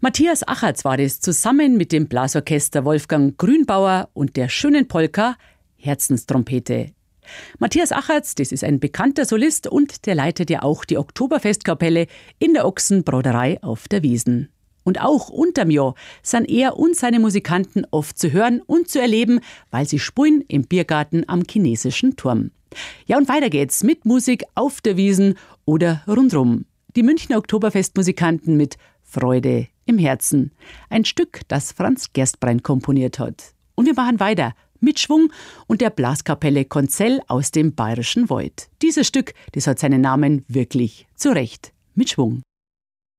Matthias Achertz war es zusammen mit dem Blasorchester Wolfgang Grünbauer und der schönen Polka Herzenstrompete. Matthias Achertz, das ist ein bekannter Solist und der leitet ja auch die Oktoberfestkapelle in der Ochsenbraterei auf der Wiesn. Und auch unterm Jahr sind er und seine Musikanten oft zu hören und zu erleben, weil sie spielen im Biergarten am Chinesischen Turm. Ja, und weiter geht's mit Musik auf der Wiesn oder rundrum. Die Münchner Oktoberfestmusikanten mit Freude im Herzen. Ein Stück, das Franz Gerstbrein komponiert hat. Und wir machen weiter mit Schwung und der Blaskapelle Konzell aus dem Bayerischen Wald. Dieses Stück, das hat seinen Namen wirklich zurecht. Mit Schwung.